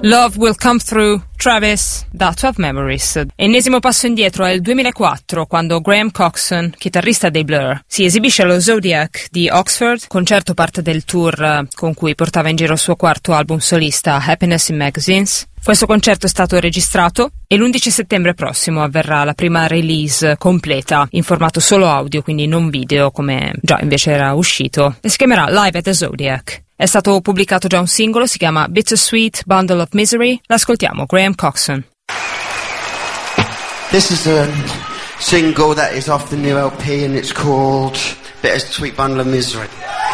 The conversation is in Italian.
Love Will Come Through, Travis, da 12 Memories. Ennesimo passo indietro è il 2004, quando Graham Coxon, chitarrista dei Blur, si esibisce allo Zodiac di Oxford, concerto parte del tour con cui portava in giro il suo quarto album solista Happiness in Magazines. Questo concerto è stato registrato e l'11 settembre prossimo avverrà la prima release completa in formato solo audio, quindi non video come già invece era uscito, e si chiamerà Live at the Zodiac. È stato pubblicato già un singolo, si chiama Bittersweet Bundle of Misery. L'ascoltiamo, Graham Coxon. This is a single that is off the new LP and it's called Bittersweet Bundle of Misery.